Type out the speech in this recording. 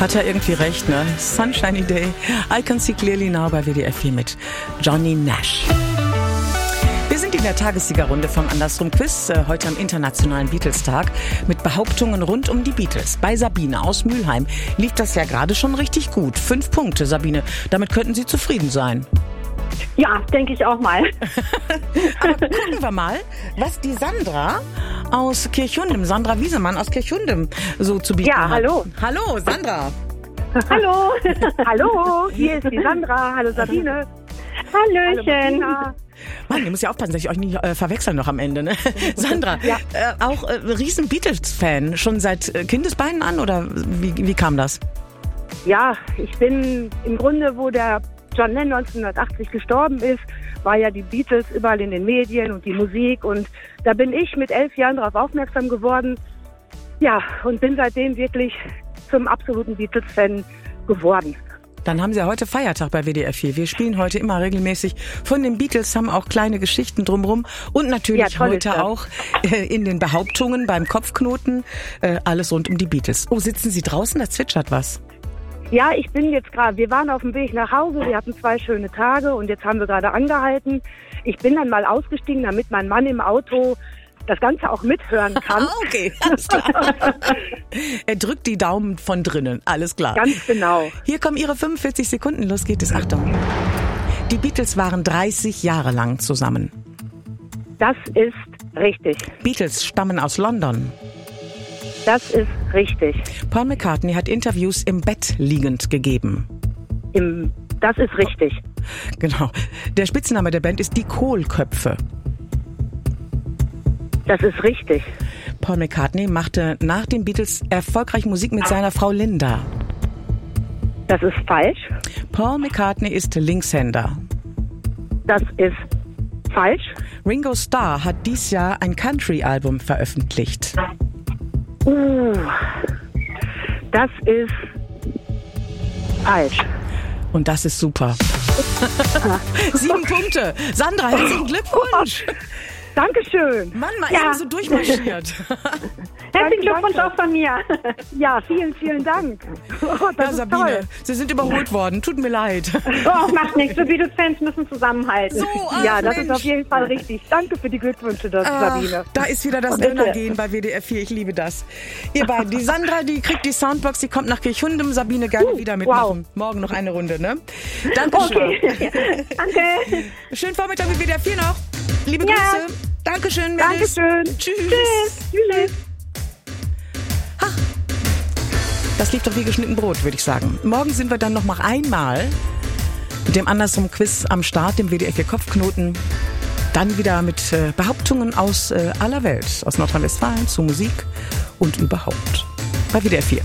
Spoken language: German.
Hat er irgendwie recht, ne? Sunshiny Day, I Can See Clearly Now bei WDR 4 mit Johnny Nash. Wir sind in der Tagessiegerrunde vom Andersrum Quiz, heute am Internationalen Beatles-Tag, mit Behauptungen rund um die Beatles. Bei Sabine aus Mülheim lief das ja gerade schon richtig gut. 5 Punkte, Sabine. Damit könnten Sie zufrieden sein. Ja, denke ich auch mal. Aber gucken wir mal, was die Sandra aus Kirchhundem, Sandra Wiesemann aus Kirchhundem, so zu bieten hat. Ja, hallo. Hallo, Sandra. Hallo. Hallo, hier ist die Sandra. Hallo Sabine. Hallöchen. Mann, ihr müsst ja aufpassen, dass ich euch nicht verwechseln noch am Ende, ne? Sandra, Ja. Auch riesen Beatles-Fan, schon seit Kindesbeinen an, oder wie kam das? Ja, ich bin im Grunde, wo der John Lennon 1980 gestorben ist, war ja die Beatles überall in den Medien und die Musik, und da bin ich mit 11 Jahren darauf aufmerksam geworden. Ja, und bin seitdem wirklich zum absoluten Beatles-Fan geworden. Dann haben Sie ja heute Feiertag bei WDR 4. Wir spielen heute immer regelmäßig von den Beatles, haben auch kleine Geschichten drumherum und natürlich Ja, toll ist heute das. auch in den Behauptungen beim Kopfknoten alles rund um die Beatles. Oh, sitzen Sie draußen? Da zwitschert was. Ja, ich bin jetzt gerade, wir waren auf dem Weg nach Hause, wir hatten 2 schöne Tage und jetzt haben wir gerade angehalten. Ich bin dann mal ausgestiegen, damit mein Mann im Auto das Ganze auch mithören kann. Okay, alles klar. Er drückt die Daumen von drinnen, alles klar. Ganz genau. Hier kommen Ihre 45 Sekunden, los geht es, Achtung. Die Beatles waren 30 Jahre lang zusammen. Das ist richtig. Beatles stammen aus London. Das ist richtig. Paul McCartney hat Interviews im Bett liegend gegeben. Das ist richtig. Genau. Der Spitzname der Band ist die Kohlköpfe. Das ist richtig. Paul McCartney machte nach den Beatles erfolgreich Musik mit seiner Frau Linda. Das ist falsch. Paul McCartney ist Linkshänder. Das ist falsch. Ringo Starr hat dieses Jahr ein Country-Album veröffentlicht. Das ist falsch. Und das ist super. 7 Punkte. Sandra, herzlichen Glückwunsch. Dankeschön. Mann, mal Ja. eben so durchmarschiert. Herzlichen Glückwunsch auch von mir. Ja, vielen, vielen Dank. Oh, das Ja, ist Sabine, toll. Sie sind überholt worden. Tut mir leid. Oh, macht nichts. Wir Beatles-Fans müssen zusammenhalten. So, ach, Ja, das Mensch. ist auf jeden Fall richtig. Danke für die Glückwünsche, Sabine. Da ist wieder das Bitte. Dönergehen bei WDR 4. Ich liebe das. Ihr beiden, die Sandra, die kriegt die Soundbox, die kommt nach Kirchhundem. Sabine gerne wieder mitmachen. Morgen noch eine Runde, ne? Dankeschön. Okay. Danke. Schönen Vormittag mit WDR 4 noch. Liebe Ja. Grüße. Dankeschön, Mädels. Dankeschön. Tschüss. Tschüss. Das lief doch wie geschnitten Brot, würde ich sagen. Morgen sind wir dann noch mal einmal mit dem Andersrum Quiz am Start, dem WDR 4 Kopfknoten. Dann wieder mit Behauptungen aus aller Welt, aus Nordrhein-Westfalen zu Musik und überhaupt. Bei WDR 4.